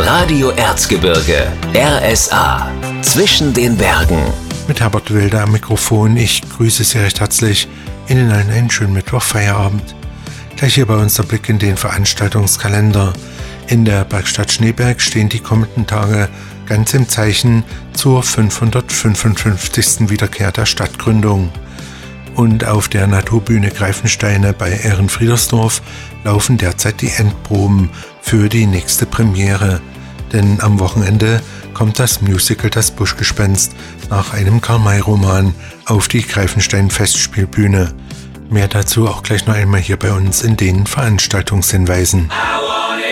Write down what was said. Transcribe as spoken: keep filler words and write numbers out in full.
Radio Erzgebirge, R S A, zwischen den Bergen. Mit Herbert Wilde am Mikrofon. Ich grüße Sie recht herzlich. Ihnen allen einen schönen Mittwoch-Feierabend. Gleich hier bei uns der Blick in den Veranstaltungskalender. In der Bergstadt Schneeberg stehen die kommenden Tage ganz im Zeichen zur fünfhundertfünfundfünfzigsten Wiederkehr der Stadtgründung. Und auf der Naturbühne Greifensteine bei Ehrenfriedersdorf laufen derzeit die Endproben für die nächste Premiere. Denn am Wochenende kommt das Musical Das Buschgespenst nach einem Karl-May-Roman auf die Greifenstein-Festspielbühne. Mehr dazu auch gleich noch einmal hier bei uns in den Veranstaltungshinweisen. Aua!